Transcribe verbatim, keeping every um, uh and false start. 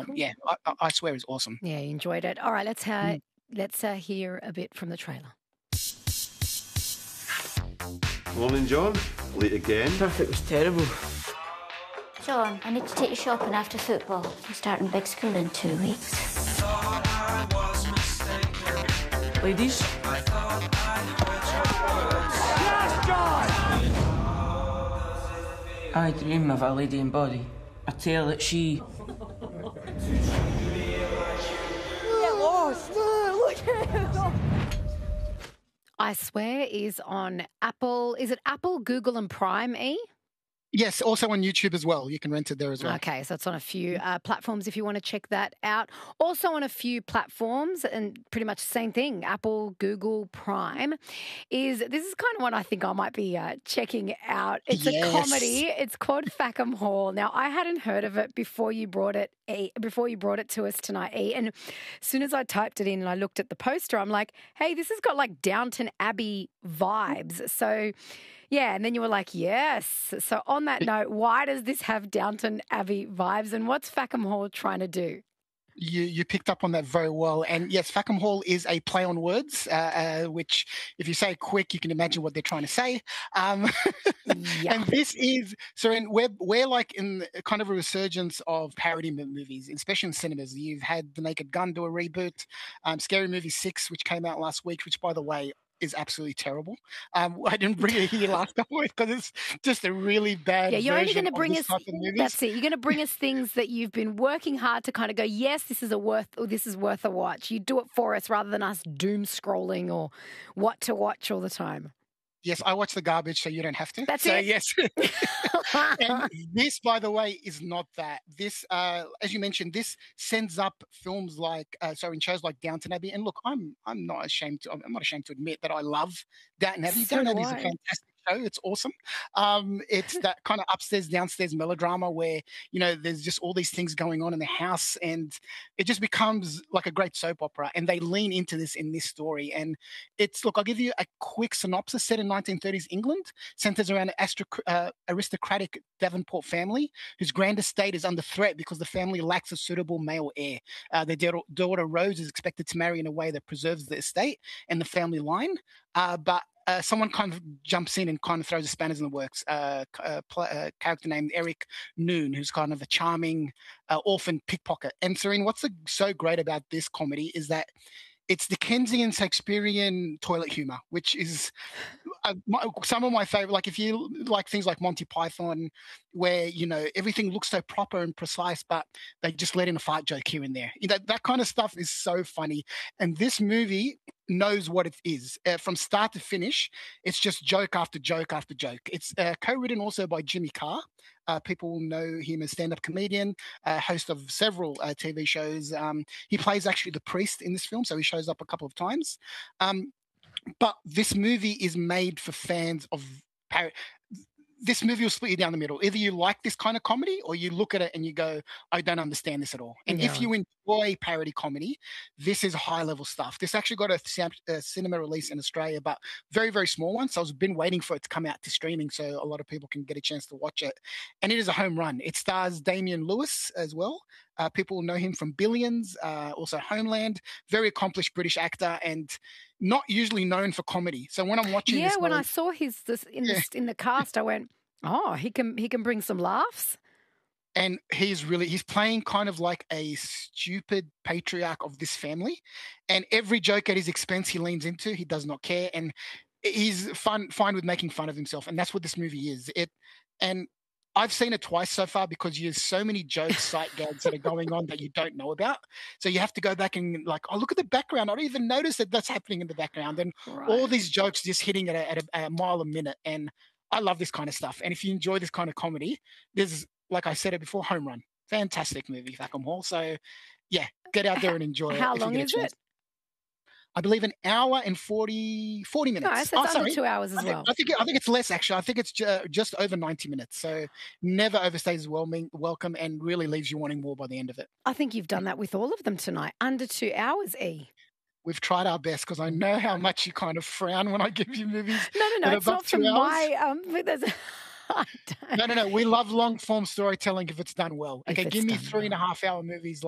cool. yeah, I, I swear it's awesome. Yeah, you enjoyed it. All right, let's uh, mm. let's uh, hear a bit from the trailer. Morning, John. Late again. Traffic was terrible. John, I need to take you shopping after football. I'm starting big school in two weeks. Ladies? Yes, John! I dream of a lady in body. I tell that she... Get lost! Look at him! I Swear is on Apple. Is it Apple, Google and Prime, E? Yes, also on YouTube as well. You can rent it there as well. Okay, so it's on a few uh, platforms if you want to check that out. Also on a few platforms, and pretty much the same thing, Apple, Google, Prime, is this is kind of what I think I might be uh, checking out. It's yes. a comedy. It's called Fackham Hall. Now, I hadn't heard of it before you brought it e, before you brought it to us tonight, E. And as soon as I typed it in and I looked at the poster, I'm like, hey, this has got like Downton Abbey vibes. So... yeah, and then you were like, yes. So on that note, why does this have Downton Abbey vibes and what's Fackham Hall trying to do? You you picked up on that very well. And yes, Fackham Hall is a play on words, uh, uh, which if you say quick, you can imagine what they're trying to say. Um, yeah. And this is, so in, we're, we're like in kind of a resurgence of parody movies, especially in cinemas. You've had The Naked Gun do a reboot, um, Scary Movie six, which came out last week, which by the way, is absolutely terrible. Um, I didn't bring it here last couple weeks because it's just a really bad. Yeah, you're only going to bring us. That's it. You're going to bring us things that you've been working hard to kind of go. Yes, this is a worth. Or this is worth a watch. You do it for us rather than us doom scrolling or what to watch all the time. Yes, I watch the garbage, so you don't have to. That's so, it. Yes. And this, by the way, is not that. This, uh, as you mentioned, this sends up films like, uh, sorry, in shows like Downton Abbey. And look, I'm, I'm not ashamed to, I'm not ashamed to admit that I love Downton Abbey. So Downton Abbey is a fantastic show. It's awesome. Um, it's that kind of upstairs, downstairs melodrama where, you know, there's just all these things going on in the house and it just becomes like a great soap opera. And they lean into this in this story. And it's, look, I'll give you a quick synopsis. Set in nineteen thirties England, centers around an astro- uh, aristocratic Devonport family whose grand estate is under threat because the family lacks a suitable male heir. Uh, their da- daughter Rose is expected to marry in a way that preserves the estate and the family line. Uh, but Uh, someone kind of jumps in and kind of throws the spanners in the works. Uh, a, pl- a character named Eric Noon, who's kind of a charming uh, orphan pickpocket. And Serene, what's the, so great about this comedy is that it's Dickensian Shakespearean toilet humor, which is uh, my, some of my favorite. Like if you like things like Monty Python, where, you know, everything looks so proper and precise, but they just let in a fart joke here and there. You know, that kind of stuff is so funny. And this movie knows what it is. Uh, from start to finish, it's just joke after joke after joke. It's uh, co-written also by Jimmy Carr. Uh, people will know him as stand-up comedian, uh, host of several uh, T V shows. Um, he plays actually the priest in this film, so he shows up a couple of times. Um, but this movie is made for fans of par- this movie will split you down the middle. Either you like this kind of comedy or you look at it and you go, I don't understand this at all. And yeah. if you enjoy parody comedy, this is high level stuff. This actually got a, a cinema release in Australia, but very, very small one. So I've been waiting for it to come out to streaming so a lot of people can get a chance to watch it. And it is a home run. It stars Damian Lewis as well. Uh, people know him from Billions, uh, also Homeland, very accomplished British actor and not usually known for comedy. So when I'm watching yeah, this... Yeah, when movie, I saw his this, in, yeah. this, in the cast, I went, oh, he can he can bring some laughs. And he's really, he's playing kind of like a stupid patriarch of this family. And every joke at his expense he leans into, he does not care. And he's fun, fine with making fun of himself. And that's what this movie is. It, and I've seen it twice so far because there's so many jokes, sight gags that are going on that you don't know about. So you have to go back and like, oh, look at the background. I don't even notice that that's happening in the background. And right. all these jokes just hitting at a, at a, a mile a minute. And I love this kind of stuff. And if you enjoy this kind of comedy, there's, like I said it before, home run. Fantastic movie, Fackham Hall. So yeah, get out there and enjoy How it. How long is it? I believe an hour and forty, forty minutes. No, so it's oh, under two hours as I think, well. I think, I think it's less, actually. I think it's ju- just over ninety minutes. So never overstays welcome, welcome and really leaves you wanting more by the end of it. I think you've done that with all of them tonight. Under two hours, E. We've tried our best because I know how much you kind of frown when I give you movies. No, no, no. It's not from my... Um, there's no, no, no. We love long form storytelling if it's done well. If Okay, it's give me done three and a well. half hour movies